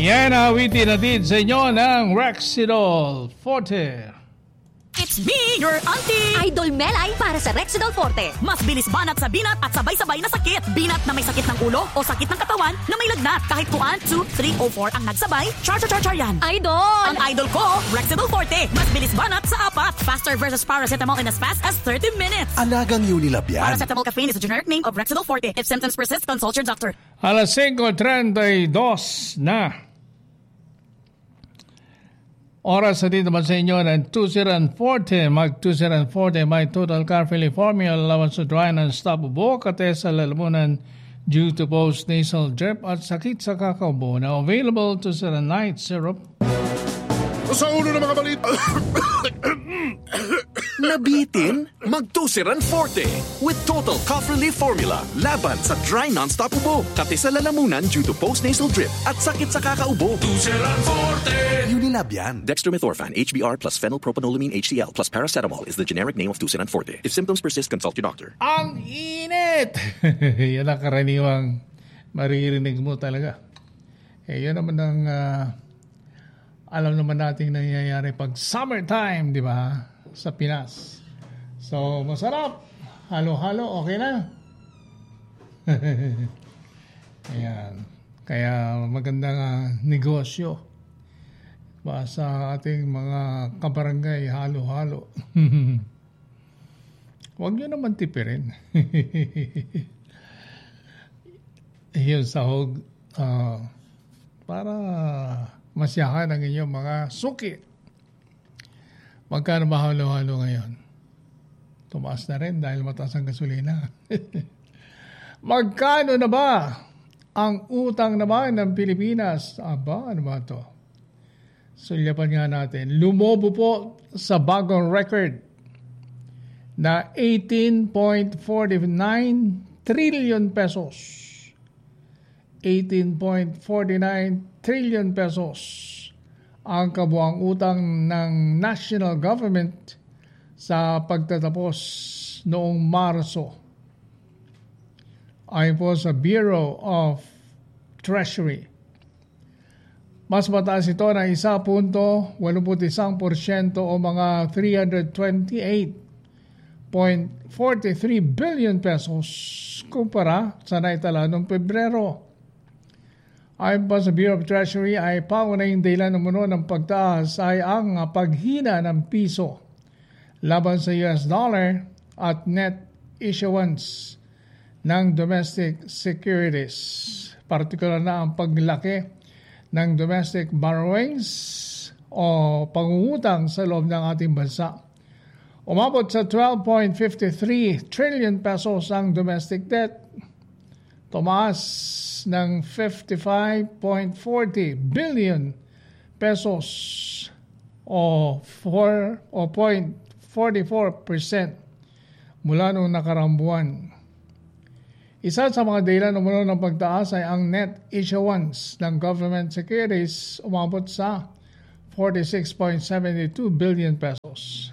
Yan, awitin natin sa inyo ng Rexidol Forte. It's me, your auntie! Idol Melay para sa Rexidol Forte. Mas bilis banat sa binat at sabay-sabay na sakit. Binat na may sakit ng ulo o sakit ng katawan na may lagnat. Kahit 1, 2, 3 o 4 ang nagsabay, char yan. Idol! Ang idol ko, Rexidol Forte. Mas bilis banat sa 4. Faster versus paracetamol in as fast as 30 minutes. Alagang Unilab yan. Paracetamol caffeine is a generic name of Rexidol Forte. If symptoms persist, consult your doctor. Alas 5:32 na. Oras sa dito naman sa inyo ng 2-0-40. Mag-2-0-40 may total carefully formula allowance to dry and unstoppable katesa lalamunan due to post-nasal drip at sakit sa kakaubo na available to sa night syrup. Sa ulo ng mga balita. Nabitin? Mag-Tusiran Forte with Total Cough Relief Formula. Laban sa dry non-stop ubo, kati sa lalamunan due to post-nasal drip at sakit sa kakaubo. Tusiran Forte! Unilab yan. Dextromethorphan, HBr plus phenylpropanolamine HCl plus paracetamol is the generic name of Tusiran Forte. If symptoms persist, consult your doctor. Ang init! Yan ang karaniwang maririnig mo talaga. Yan naman ang alam naman natin nangyayari pag summertime, di ba? Sa Pinas. So, masarap. Halo-halo, okay na. Ayan. Kaya magandang negosyo ba sa ating mga kabarangay, halo-halo. Huwag nyo naman tipirin. Yun sahog para masyahan ang inyong mga suki. Magkano ba halo-halo ngayon? Tumaas na rin dahil mataas ang gasolina. Magkano na ba ang utang naman ng Pilipinas? Aba, ano ba ito? Sulyapan nga natin. Lumobo po sa bagong record na 18.49 trillion pesos. 18.49 trillion pesos ang kabuang utang ng national government sa pagtatapos noong Marso. Ayon po sa Bureau of Treasury. Mas mataas ito na 1.81% o mga 328.43 billion pesos kumpara sa naitala noong Pebrero. Ayon pa sa Bureau of Treasury ay pangunahing dahilan umano ng pagtaas ay ang paghina ng piso laban sa US dollar at net issuance ng domestic securities. Partikular na ang paglaki ng domestic borrowings o pangungutang sa loob ng ating bansa. Umabot sa 12.53 trillion pesos ang domestic debt. Tumaas ng 55.40 billion pesos o 0.44% mula noong nakaraang buwan. Isa sa mga dahilan umano ng pagtaas ay ang net issuance ng government securities umabot sa 46.72 billion pesos.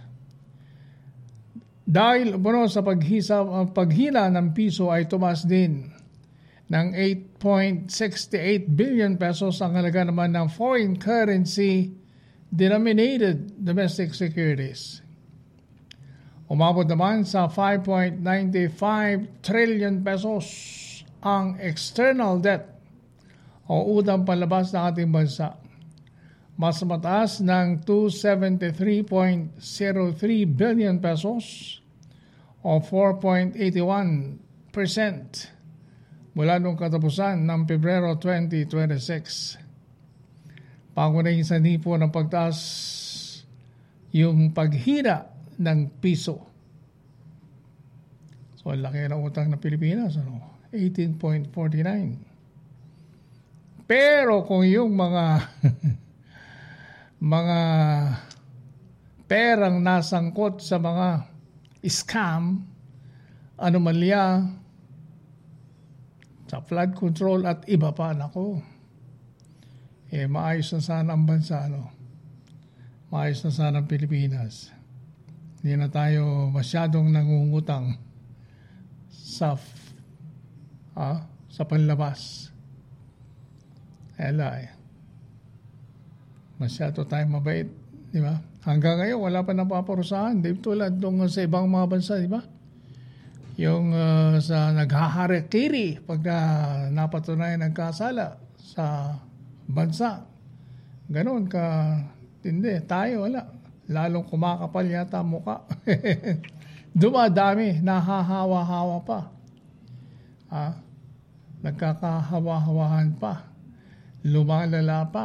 Dahil umano sa paghina ng piso ay tumaas din ng 8.68 billion pesos ang halaga naman ng foreign currency denominated domestic securities. Umabot naman sa 5.95 trillion pesos ang external debt o utang panlabas ng ating bansa. Mas mataas ng 273.03 billion pesos o 4.81% mula noong katapusan ng Pebrero 2026. Pangunahing sanhi po ng pagtaas yung paghina ng piso. So, ang laki ng utang ng Pilipinas, 18.49. Pero kung yung mga mga perang nasangkot sa mga scam, anomalya, sa flood control at iba pa, nako. Maayos na sana ang bansa, maayos na sana ang Pilipinas. Hindi na tayo masyadong nangungutang sa panlabas. Masyado tayo mabait, di ba? Hanggang ngayon, wala pa napaparusahan. Di tulad doon sa ibang mga bansa, di ba? Yung sa naghaharakiri pag napatunayan ng kasala sa bansa. Ganon ka, hindi. Tayo, wala. Lalong kumakapal yata mukha. Dumadami, nahahawa-hawa pa. Nagkakahawa-hawahan pa. Lumalala pa.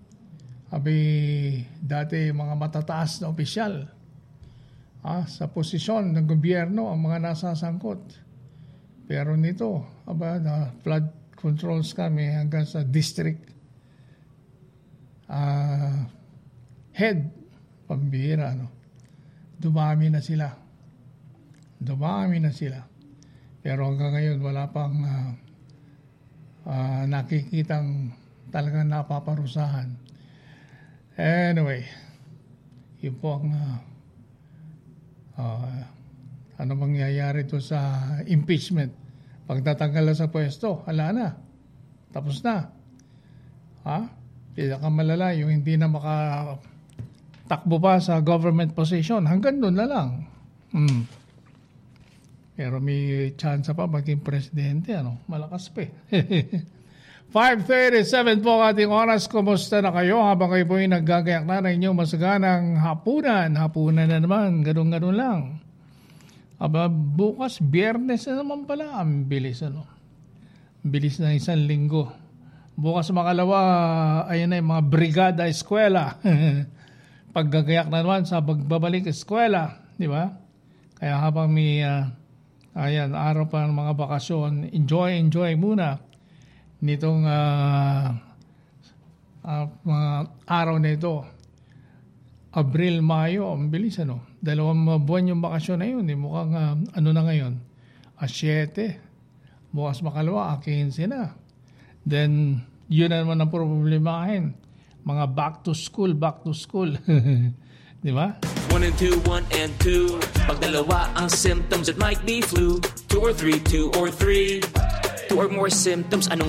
Dati mga matataas na opisyal sa posisyon ng gobyerno ang mga nasasangkot. Pero nito, na flood controls kami hanggang sa district head, pambihira, no? Dumami na sila. Pero hanggang ngayon, wala pang nakikitang talagang napaparusahan. Anyway, yun po ang ano mangyayari to sa impeachment. Pag tatanggal na sa pwesto, hala na. Tapos na. Pinakamalala yung hindi na makatakbo pa sa government position. Hanggang doon na lang. Pero may chance pa maging presidente. Malakas pa 5:37 po ating oras. Kumusta na kayo habang kayo po ay naggagayak na ng inyong masaganang hapunan? Hapunan na naman. Ganun lang. Bukas, Biyernes na naman pala. Ang bilis, bilis na isang linggo. Bukas makalawa, ayun na yung mga brigada eskwela. Paggagayak na naman sa pagbabalik eskwela. Di ba? Kaya habang may araw pa ng mga bakasyon, enjoy muna nitong mga araw na ito. Abril, Mayo, ang bilis 2 buwan yung bakasyon na yun. Mukhang ano na ngayon? 7. Bukas makalawa, 15 na. Then, yun na naman ang problemahin. Mga back to school. Di ba? 1 and 2, 1 and 2. Pag dalawa ang symptoms, it might be flu. 2 or 3, 2 or 3. 2 or more symptoms, anong